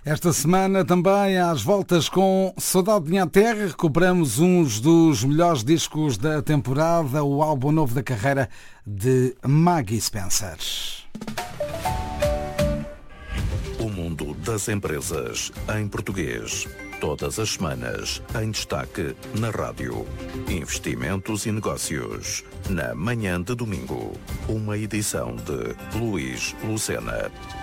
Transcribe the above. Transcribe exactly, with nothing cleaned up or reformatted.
Esta semana também às voltas com Saudade de Minha Terra, recuperamos uns dos melhores discos da temporada, o álbum novo da carreira de Maggie Spencer. O mundo das empresas em português. Todas as semanas em destaque na rádio. Investimentos e negócios. Na manhã de domingo. Uma edição de Luís Lucena.